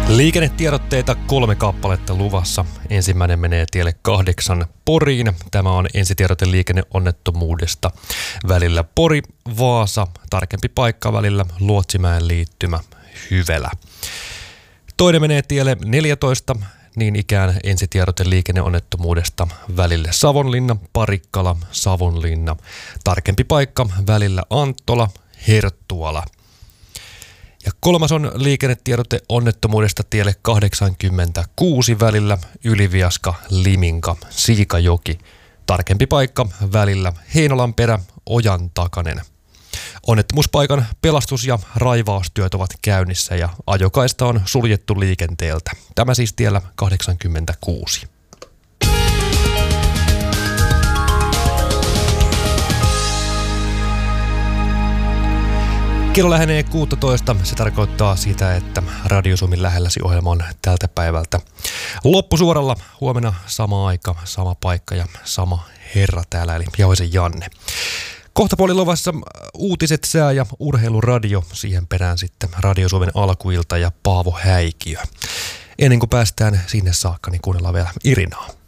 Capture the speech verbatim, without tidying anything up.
Liikennetiedotteita kolme kappaletta luvassa. Ensimmäinen menee tielle kahdeksan Poriin. Tämä on ensitiedote liikenneonnettomuudesta välillä Pori-Vaasa. Tarkempi paikka välillä Luotsimäen liittymä Hyvälä. Toinen menee tielle neljätoista. Niin ikään ensitiedote liikenneonnettomuudesta välille Savonlinna, Parikkala, Savonlinna. Tarkempi paikka välillä Anttola, Herttuala. Ja kolmas on liikennetiedote onnettomuudesta tielle kahdeksankymmentäkuusi välillä Yliviaska, Liminka, Siikajoki. Tarkempi paikka välillä Heinolanperä, Ojantakanen. Onnettomuuspaikan pelastus- ja raivaustyöt ovat käynnissä ja ajokaista on suljettu liikenteeltä. Tämä siis tiellä kahdeksankymmentäkuusi. Kello lähenee kuusitoista. Se tarkoittaa sitä, että Radio Suomen lähelläsi ohjelma on tältä päivältä loppusuoralla. Huomenna sama aika, sama paikka ja sama herra täällä, eli Jauhisen Janne. Kohta puoli luvassa uutiset, sää ja urheiluradio. Siihen perään sitten Radio Suomen alkuilta ja Paavo Häikiö. Ennen kuin päästään sinne saakka, niin kuunnellaan vielä Irinaa.